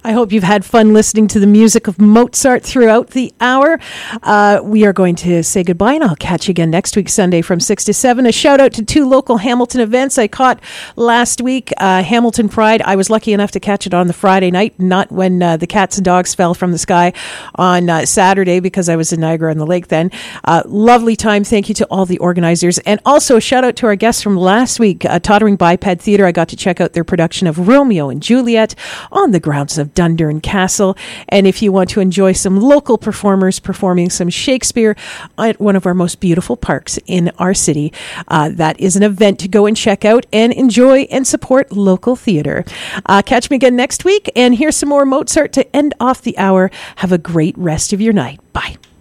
I hope you've had fun listening to the music of Mozart throughout the hour. We are going to say goodbye, and I'll catch you again next week, Sunday from 6 to 7. A shout out to 2 local Hamilton events I caught last week. Hamilton Pride, I was lucky enough to catch it on the Friday night, not when the cats and dogs fell from the sky on Saturday, because I was in Niagara on the Lake then. Lovely time. Thank you to all the organizers. And also a shout out to our guests from last week, Tottering Biped Theatre. I got to check out their production of Romeo and Juliet on the grounds of Dundurn Castle. And if you want to enjoy some local performers performing some Shakespeare at one of our most beautiful parks in our city, that is an event to go and check out and enjoy and support local theater. Catch me again next week, and here's some more Mozart to end off the hour. Have a great rest of your night. Bye.